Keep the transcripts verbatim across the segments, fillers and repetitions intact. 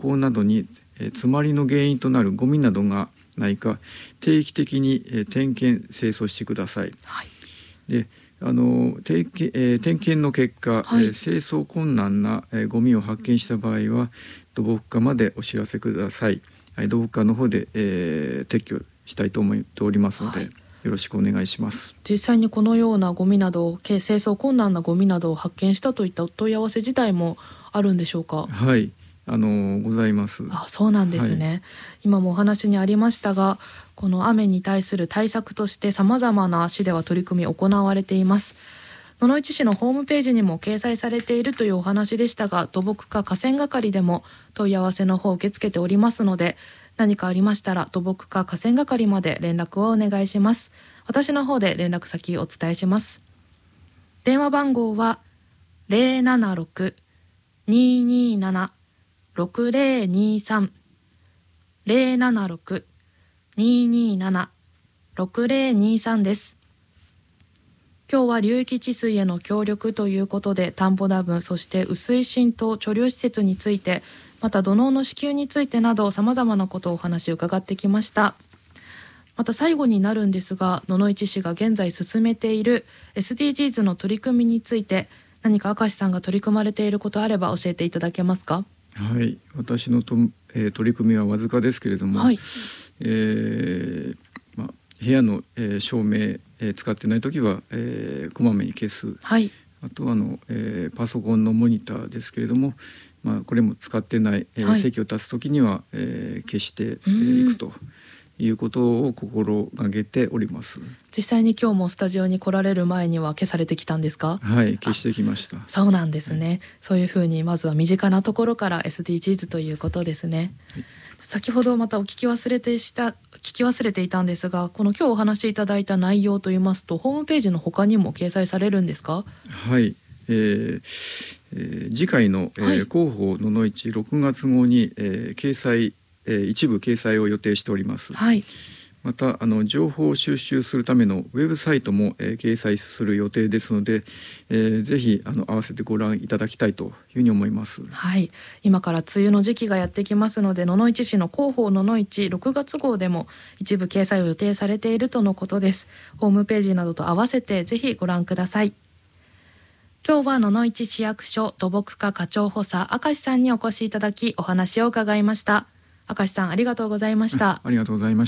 溝などに、えー、詰まりの原因となるゴミなどがないか定期的に、えー、点検清掃してください。 はい、 であの点検、えー、点検の結果、はい、えー、清掃困難な、えー、ゴミを発見した場合は土木課までお知らせください。はい、土木課の方で、えー、撤去したいと思っておりますので、はい、よろしくお願いします。 実際にこのようなゴミなど清掃困難なゴミなどを発見したといったお問い合わせ自体もあるんでしょうか。 はい、あのございます。 あ、そうなんですね。はい、今もお話にありましたが、この雨に対する対策としてさまざまな市では取り組み行われています。野々市市のホームページにも掲載されているというお話でしたが、土木課河川係でも問い合わせの方を受け付けておりますので、何かありましたら土木課河川係まで連絡をお願いします。私の方で連絡先をお伝えします。電話番号は ゼロななろく にーにーなな ろくゼロにさん ゼロななろく にーにーなな ろくゼロにさん です。今日は流域治水への協力ということで、田んぼダム、そして雨水浸透貯留施設について、また土のうの支給についてなどさまざまなことをお話を伺ってきました。また最後になるんですが、野々市市が現在進めている エスディージーズ の取り組みについて、何か明石さんが取り組まれていることあれば教えていただけますか。 はい、私のと、えー、取り組みはわずかですけれども、はい、えーまあ、部屋の、えー、照明、えー、使ってないときは、えー、こまめに消す、はい、あとはあの、えー、パソコンのモニターですけれども、まあ、これも使ってない、えーはい、席を立つときには、えー、消してい、えー、くということを心がけております。 実際に今日もスタジオに来られる前には消されてきたんですか。 はい、消してきました。 そうなんですね、はい、そういうふうにまずは身近なところから エスディージーズ ということですね。はい、先ほどまたお聞き忘れてした聞き忘れていたんですが、この今日お話しいただいた内容といいますと、ホームページの他にも掲載されるんですか。 はい、えーえー、次回の、えーはい、広報ののいちろくがつ号に、えー、掲載、えー、一部掲載を予定しております。はい、またあの情報を収集するためのウェブサイトも、えー、掲載する予定ですので、えー、ぜひあの合わせてご覧いただきたいというふうに思います。 はい、今から梅雨の時期がやってきますので、野々市市の広報ののいちろくがつ号でも一部掲載を予定されているとのことです。ホームページなどと合わせてぜひご覧ください。今日は野々市市役所土木課課長補佐明石さんにお越しいただきお話を伺いました。明石さん、ありがとうございました。 ありがとうございました。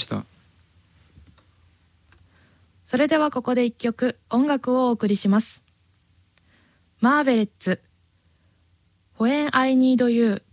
それではここで一曲音楽をお送りします。マーベレッツ When I Need You。